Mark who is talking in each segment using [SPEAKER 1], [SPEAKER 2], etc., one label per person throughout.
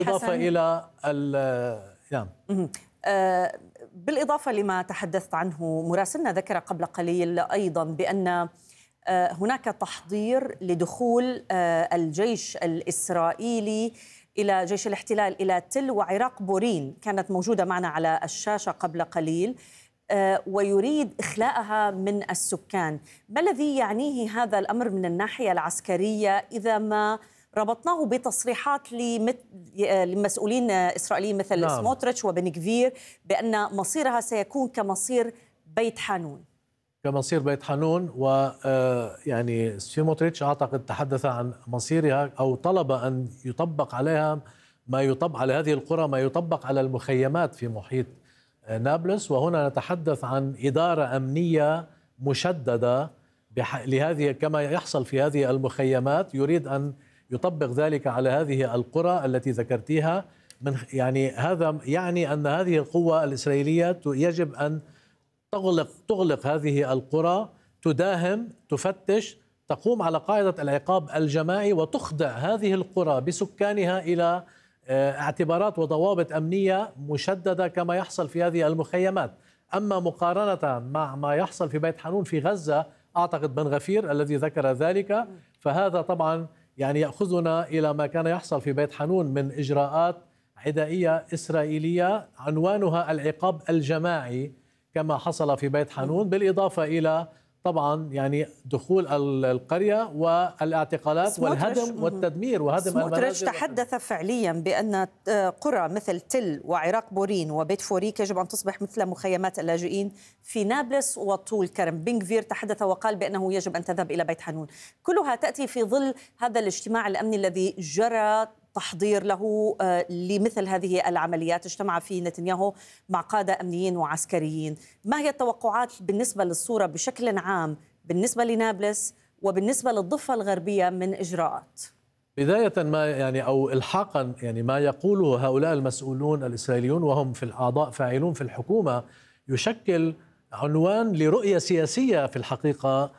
[SPEAKER 1] بالإضافة إلى نعم.
[SPEAKER 2] بالإضافة لما تحدثت عنه مراسلنا ذكر قبل قليل أيضا بأن هناك تحضير لدخول الجيش الإسرائيلي إلى جيش الاحتلال إلى تل وعراق بورين، كانت موجودة معنا على الشاشة قبل قليل، ويريد إخلاءها من السكان. ما الذي يعنيه هذا الأمر من الناحية العسكرية إذا ما ربطناه بتصريحات لمسؤولين إسرائيليين مثل سموتريتش وبن غفير بأن مصيرها سيكون كمصير بيت حانون؟
[SPEAKER 1] كمصير بيت حانون، ويعني سموتريتش أعتقد تحدث عن مصيرها أو طلب أن يطبق عليها ما يطبق على هذه القرى ما يطبق على المخيمات في محيط نابلس. وهنا نتحدث عن إدارة أمنية مشددة لهذه كما يحصل في هذه المخيمات، يريد أن يطبق ذلك على هذه القرى التي ذكرتيها. يعني هذا يعني أن هذه القوة الإسرائيلية يجب أن تغلق هذه القرى، تداهم، تفتش، تقوم على قاعدة العقاب الجماعي، وتخضع هذه القرى بسكانها إلى اعتبارات وضوابط أمنية مشددة كما يحصل في هذه المخيمات. أما مقارنة مع ما يحصل في بيت حانون في غزة، أعتقد بن غفير الذي ذكر ذلك، فهذا طبعا يعني يأخذنا إلى ما كان يحصل في بيت حانون من إجراءات عدائية إسرائيلية عنوانها العقاب الجماعي كما حصل في بيت حانون، بالإضافة إلى طبعا يعني دخول القرية والاعتقالات والهدم والتدمير وهدم
[SPEAKER 2] المنازل. تحدث فعليا بأن قرى مثل تل وعراق بورين وبيت فوريك يجب أن تصبح مثل مخيمات اللاجئين في نابلس وطول كرم. بن غفير تحدث وقال بأنه يجب أن تذهب إلى بيت حانون. كلها تأتي في ظل هذا الاجتماع الأمني الذي جرى تحضير له لمثل هذه العمليات، اجتمع فيه نتنياهو مع قادة أمنيين وعسكريين. ما هي التوقعات بالنسبة للصورة بشكل عام بالنسبة لنابلس وبالنسبة للضفة الغربية من إجراءات؟
[SPEAKER 1] بداية ما يعني أو إلحاقا يعني ما يقوله هؤلاء المسؤولون الإسرائيليون وهم في الأعضاء فاعلون في الحكومة يشكل عنوان لرؤية سياسية في الحقيقة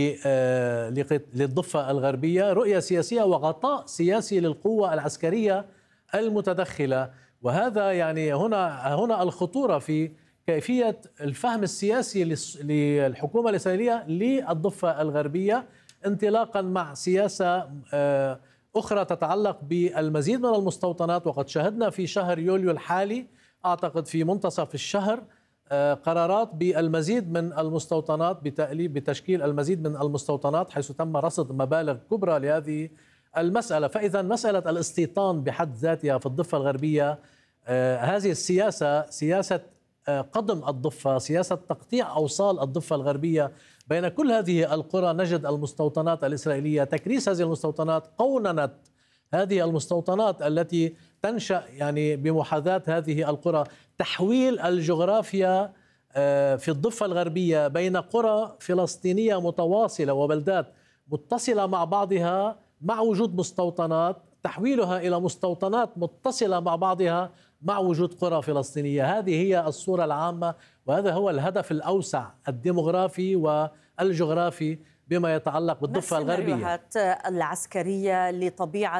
[SPEAKER 1] للضفة الغربية، رؤية سياسية وغطاء سياسي للقوة العسكرية المتدخلة. وهذا يعني هنا الخطورة في كيفية الفهم السياسي للحكومة الإسرائيلية للضفة الغربية، انطلاقا مع سياسة أخرى تتعلق بالمزيد من المستوطنات. وقد شهدنا في شهر يوليو الحالي أعتقد في منتصف الشهر قرارات بالمزيد من المستوطنات، بتشكيل المزيد من المستوطنات، حيث تم رصد مبالغ كبرى لهذه المسألة. فإذا مسألة الاستيطان بحد ذاتها في الضفة الغربية، هذه السياسة سياسة قضم الضفة، سياسة تقطيع أوصال الضفة الغربية بين كل هذه القرى. نجد المستوطنات الإسرائيلية تكريس هذه المستوطنات، قوننت هذه المستوطنات التي تنشأ يعني بمحاذاة هذه القرى، تحويل الجغرافيا في الضفة الغربية بين قرى فلسطينية متواصلة وبلدات متصلة مع بعضها مع وجود مستوطنات، تحويلها إلى مستوطنات متصلة مع بعضها مع وجود قرى فلسطينية. هذه هي الصورة العامة، وهذا هو الهدف الأوسع الديمغرافي والجغرافي بما يتعلق بالضفة الغربية.
[SPEAKER 2] ما السيناريوهات العسكرية لطبيعة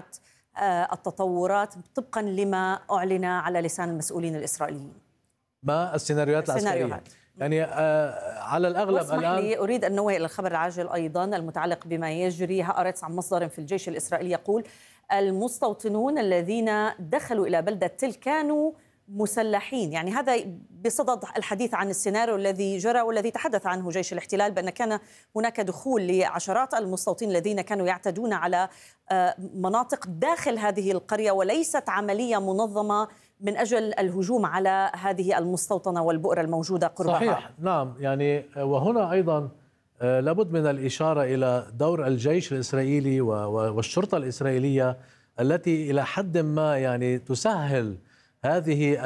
[SPEAKER 2] التطورات طبقا لما أعلن على لسان المسؤولين الإسرائيليين؟
[SPEAKER 1] ما السيناريوهات العسكرية؟ يعني على الأغلب
[SPEAKER 2] الآن لي أريد أن نوه إلى الخبر العاجل أيضا المتعلق بما يجري. هآرتس عن مصدر في الجيش الإسرائيلي يقول المستوطنون الذين دخلوا إلى بلدة تل كانوا مسلحين. يعني هذا بصدد الحديث عن السيناريو الذي جرى والذي تحدث عنه جيش الاحتلال بأن كان هناك دخول لعشرات المستوطنين الذين كانوا يعتدون على مناطق داخل هذه القرية، وليست عملية منظمة من أجل الهجوم على هذه المستوطنة والبؤرة الموجودة قربها.
[SPEAKER 1] صحيح، نعم. يعني وهنا أيضا لابد من الإشارة إلى دور الجيش الإسرائيلي والشرطة الإسرائيلية التي إلى حد ما يعني تسهل هذه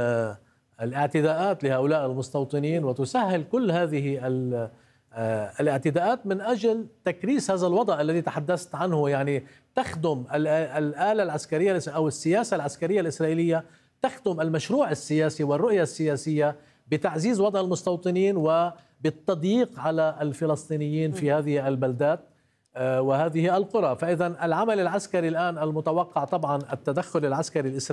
[SPEAKER 1] الاعتداءات لهؤلاء المستوطنين، وتسهل كل هذه الاعتداءات من أجل تكريس هذا الوضع الذي تحدثت عنه. يعني تخدم الآلة العسكرية أو السياسة العسكرية الإسرائيلية، تخدم المشروع السياسي والرؤية السياسية بتعزيز وضع المستوطنين وبالتضييق على الفلسطينيين في هذه البلدات وهذه القرى. فإذا العمل العسكري الآن المتوقع طبعا التدخل العسكري الإسرائيلي